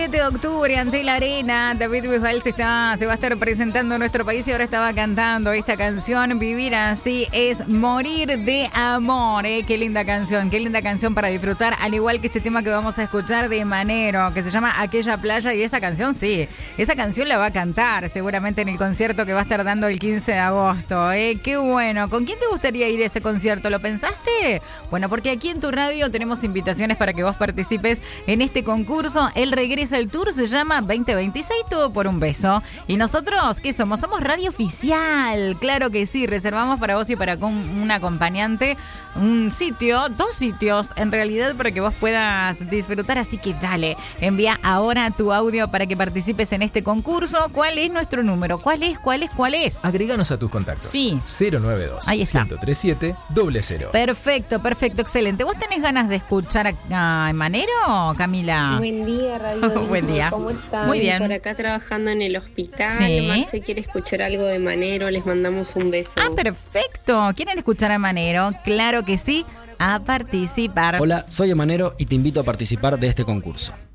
7 de octubre, ante la arena, David Bisbal se va a estar presentando en nuestro país y ahora estaba cantando esta canción. Vivir así es morir de amor. Qué linda canción para disfrutar, al igual que este tema que vamos a escuchar de Manero, que se llama Aquella Playa, y esa canción la va a cantar seguramente en el concierto que va a estar dando el 15 de agosto. Qué bueno. ¿Con quién te gustaría ir a ese concierto? ¿Lo pensaste? Bueno, porque aquí en tu radio tenemos invitaciones para que vos participes en este concurso. El Regresa el Tour se llama 2026 Todo por un Beso. ¿Y nosotros qué somos? Somos radio oficial. Claro que sí, reservamos para vos y para un acompañante un sitio, 2 sitios en realidad, para que vos puedas disfrutar. Así que dale, envía ahora tu audio para que participes en este concurso. ¿Cuál es nuestro número? ¿Cuál es? Agreganos a tus contactos. Sí. 092 Ahí está. 1037 00. Perfecto, excelente. ¿Vos tenés ganas de escuchar a Manero, Camila? Buen día, Radio Buen día. ¿Cómo están? Muy bien. Por acá trabajando en el hospital. Sí. Marce quiere escuchar algo de Manero, les mandamos un beso. Perfecto. ¿Quieren escuchar a Manero? Claro que sí. A participar. Hola, soy Manero y te invito a participar de este concurso.